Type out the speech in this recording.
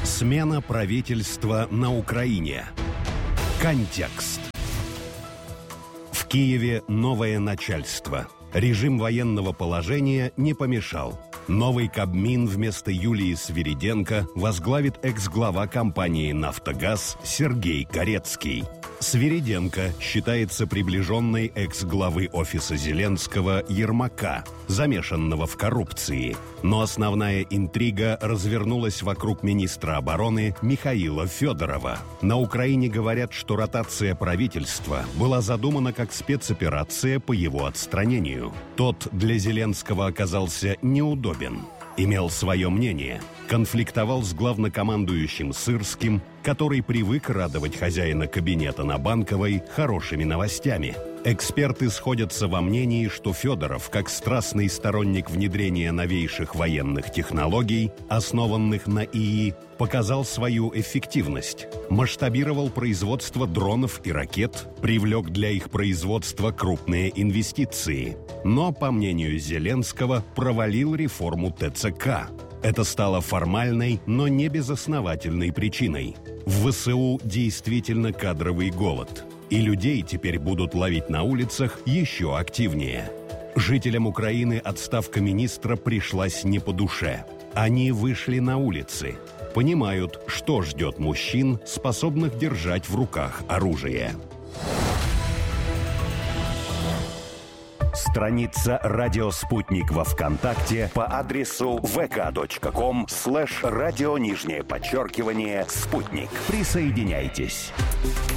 Смена правительства на Украине. Контекст. В Киеве новое начальство. Режим военного положения не помешал. Новый Кабмин вместо Юлии Свириденко возглавит экс-глава компании «Нафтогаз» Сергей Корецкий. Свириденко считается приближенной экс-главы офиса Зеленского Ермака, замешанного в коррупции. Но основная интрига развернулась вокруг министра обороны Михаила Федорова. На Украине говорят, что ротация правительства была задумана как спецоперация по его отстранению. Тот для Зеленского оказался неудобен. Имел свое мнение, конфликтовал с главнокомандующим Сырским, который привык радовать хозяина кабинета на Банковой хорошими новостями. Эксперты сходятся во мнении, что Федоров, как страстный сторонник внедрения новейших военных технологий, основанных на ИИ, показал свою эффективность, масштабировал производство дронов и ракет, привлек для их производства крупные инвестиции. Но, по мнению Зеленского, провалил реформу ТЦК. Это стало формальной, но не безосновательной причиной. В ВСУ действительно кадровый голод. И людей теперь будут ловить на улицах еще активнее. Жителям Украины отставка министра пришлась не по душе. Они вышли на улицы. Понимают, что ждет мужчин, способных держать в руках оружие. Страница «Радио Спутник» во ВКонтакте по адресу vk.com/радио_спутник. Присоединяйтесь.